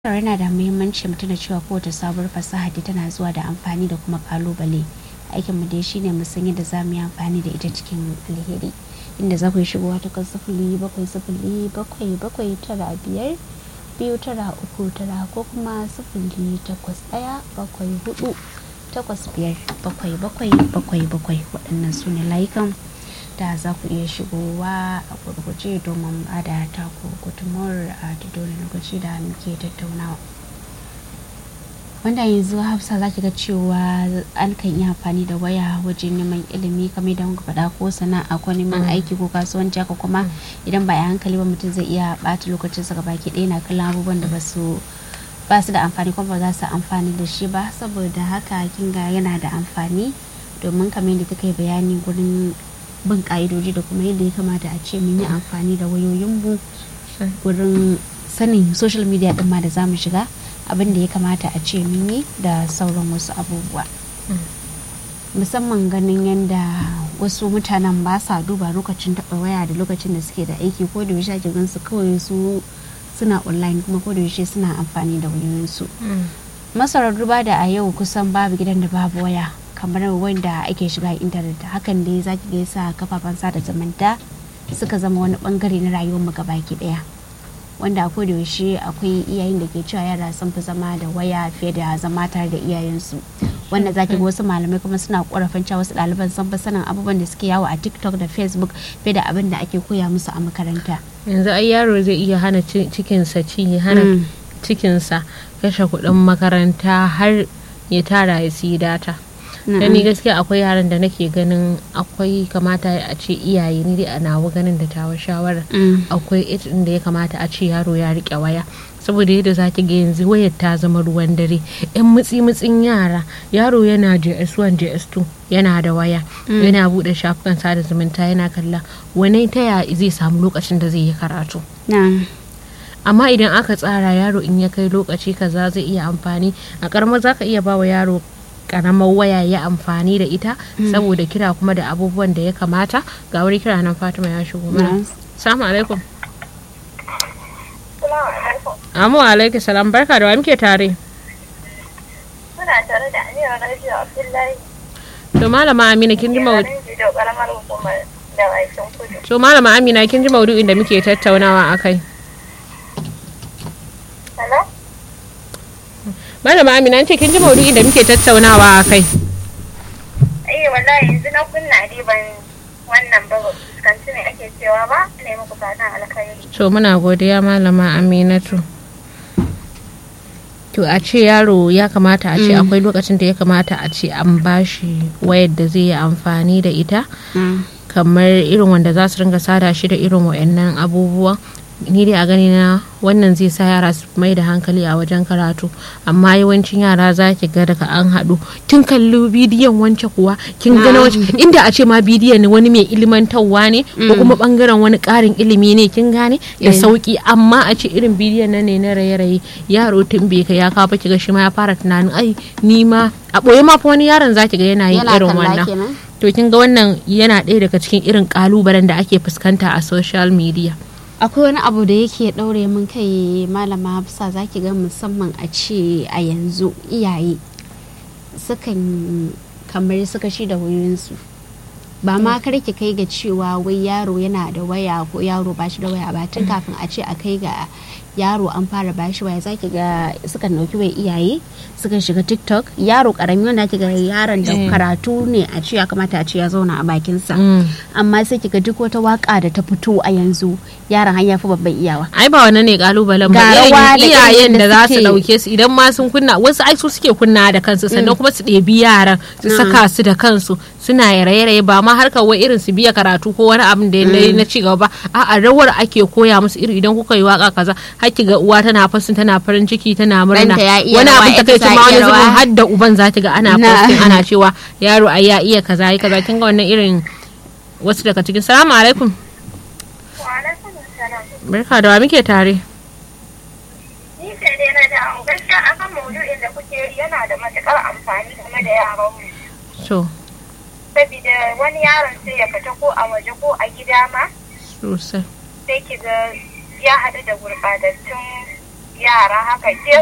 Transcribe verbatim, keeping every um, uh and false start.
yana da muhimmanci mu tuna cewa kowace sabuwar fasaha dai tana zuwa da amfani da kuma kalubale. Aikin mu dai shine mu san yadda zamu yi amfani da ita cikin alheri. Inda za ku yi shigowa ta kan sifili bakwai sifili bakwai bakwai tara biyar biyu tara uku tara ko kuma sifili takwas ɗaya bakwai hudu takwas biyar bakwai bakwai bakwai bakwai. Waɗannan su ne layukan da za ku iya shigowa a gurguje domin bada taku gudunmawar a dole lokaci da muke tattaunawa. Wanda yanzu Hafsa za ki ga cewa an kan yi amfani da waya wajen neman ilimi kamar da muka faɗa ko sana'a ko neman aiki ko kasuwanci haka kuma idan ba a hankali ba mutum zai iya ɓata lokacin sa gabaki ɗaya na kallon abubuwan da ba su ba su da amfani kuma ba za su amfani da shi ba. Saboda haka kin ga yana da amfani domin kamar yadda take bayani gurin bin ka'idoji da kuma yadda ya kamata a ce mun yi amfani da wayoyinmu wurin sanin social media din ma da zamu shiga abin da ya kamata a ce mun yi da sauran wasu abubuwa. Musamman ganin yadda wasu mutanen ba sa duba lokacin taɓa waya da lokacin da suke da aiki ko da yaushe ake gansu kawai su suna online kuma ko da yaushe suna amfani da wayoyinsu. Masarar duba da a yau kusan babu gidan da babu waya kamar wanda ake shiga intanet. Hakan dai zaki ga yasa kafafen sada zumunta suka zama wani bangare na rayuwar mu gabaki daya, wanda ko da yaushe akwai iyayen da ke cewa yara sun fi zama da waya fiye da zama tare da iyayensu, wanda zaki ga wasu malamai kuma suna korafin cewa wasu ɗaliban sun fi sanin abubuwan da suke yawo a TikTok da Facebook fiye da abin da ake koya musu a makaranta. Yanzu ai yaro zai iya hana cikinsa ci hana cikinsa kashe kuɗin makaranta har ya tara ya siyi data. Dan ni gaskiya akwai yaran da nake ganin akwai kamata a ce iyaye ni dai a nawa ganin da tawa shawara akwai ita da ya kamata a ce yaro ya rike waya, saboda yadda zaki ga yanzu wayar ta zama ruwan dare. Yan mutsi mutsin yara, yaro yana J S one J S two yana da waya yana bude shafukan sada zumunta yana kalla, wani ta ya zai samu lokacin da zai yi karatu. Amma idan aka tsara yaro in ya kai lokaci kaza zai iya amfani, a karamar zaka iya bawa yaro karamar waya ya amfani da ita saboda kira kuma da abubuwan da ya kamata. Ga wuri kira nan Fatima ya shigo mana. Assalamu alaikum. Assalamu alaikum. Salam, barka da wa muke tare? Muna tare da Amina Rabi'u Abdullahi. To malama Amina kin ji maudu'i. To malama Amina kin ji maudu'in da muke tattaunawa akai. Hello? Malama Amina ce kin ji maudu'in da muke tattaunawa a kai. Eh wallahi yanzu na kunna dai ban wannan ba fuskanci ne ake cewa ba, ne muku fatan alkhairi. To muna godiya malama Aminatu. To a ce yaro ya kamata a ce akwai lokacin da ya kamata a ce an bashi wayar da zai yi amfani da ita kamar irin wanda za su ringa sada shi da irin wayannan abubuwan. Ni dai a gani na wannan zai sa yara su mai da hankali a wajen karatu, amma yawancin yara za ki ga daga an haɗu kin kalli bidiyon wance kuwa kin gana wace, inda a ce ma bidiyon ne wani mai ilimantarwa ne ko kuma bangaren wani ƙarin ilimi ne kin gane da sauki, amma a ce irin bidiyon nan ne na raye-raye yaro tun bai ka ya kawo ki ga shi ma ya fara tunanin ai ni ma a ɓoye ma fa wani yaron za ki ga yana yin irin wannan. To kin ga wannan yana ɗaya daga cikin irin ƙalubalen da ake fuskanta a social media. Akwai wani abu da yake ɗaure min kai malama Hafsa, za ki ga musamman a ce a yanzu iyaye sukan kamar suka shi da wayoyinsu, ba ma kar ki kai ga cewa wai yaro yana da waya ko yaro ba shi da waya ba, tun kafin a ce a kai ga yaro an fara ba shi waya za ki ga sukan ɗauki wai iyaye sukan shiga TikTok. Yaro karami wanda ki ga yaron da karatu ne a ce ya kamata a ce ya zauna a bakinsa, amma sai ki ga duk wata waka da ta fito a yanzu yaron har ya fi babban iyawa. Ai ba wannan ne kalubalen ba, iyayen da za su dauke su idan ma sun kunna, wasu ai su suke kunna da kansu sannan kuma su ɗebi yaran su saka su da kansu suna raye-raye, ba ma harkar wai irin su biya karatu ko wani abin da ya na ci gaba ba, a'a rawar ake koya musu. Irin idan kuka yi waka kaza haki ga uwa tana fasin tana farin ciki tana murna, wani abin ta kai ma wani zubin har da uban za ta ga ana posting ana cewa yaro ai ya iya kaza yi kaza. Kin ga wannan irin wasu daga cikin. Salamu alaikum. Wa alaikum assalam. Barka da wa muke tare? Ni sai dai na da gaskiya akan maudu'in da kuke yana da matukar amfani game da yaran mu. To Saboda wani yaron sai ya fita ko a waje ko a gida ma sosai sai ki ga ya haɗu da gurɓatattun yara haka ke